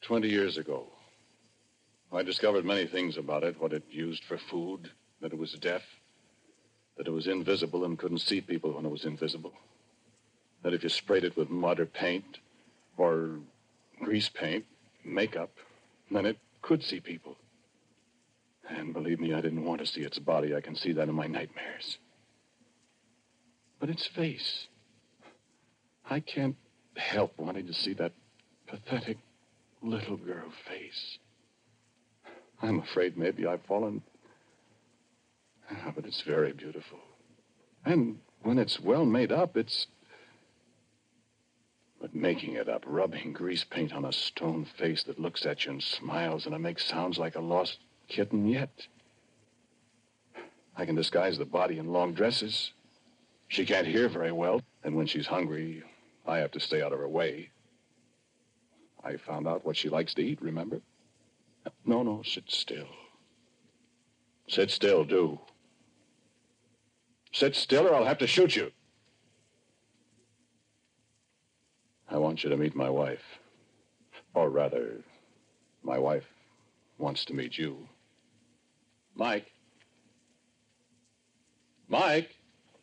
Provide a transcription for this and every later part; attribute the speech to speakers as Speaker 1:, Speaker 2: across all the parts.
Speaker 1: 20 years ago. I discovered many things about it, what it used for food, that it was deaf, that it was invisible and couldn't see people when it was invisible, that if you sprayed it with mud or paint or grease paint, makeup, then it could see people. And believe me, I didn't want to see its body. I can see that in my nightmares. But its face, I can't help wanting to see that pathetic little girl face. I'm afraid maybe I've fallen. But it's very beautiful. And when it's well made up, it's... But making it up, rubbing grease paint on a stone face that looks at you and smiles, and it makes sounds like a lost kitten yet. I can disguise the body in long dresses. She can't hear very well, and when she's hungry, I have to stay out of her way. I found out what she likes to eat, remember? No, sit still. Sit still, do. Sit still or I'll have to shoot you. I want you to meet my wife. Or rather, my wife wants to meet you. Mike. Mike.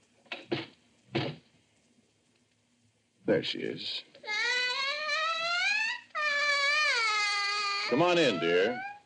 Speaker 1: There she is. Come on in, dear.